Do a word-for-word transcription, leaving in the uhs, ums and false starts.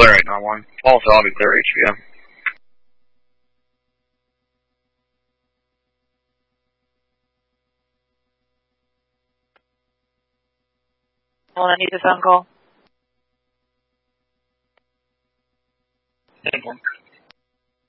Clear eight nine one. Also, I'll be clear H V M. Well, I need this on call. Thank you.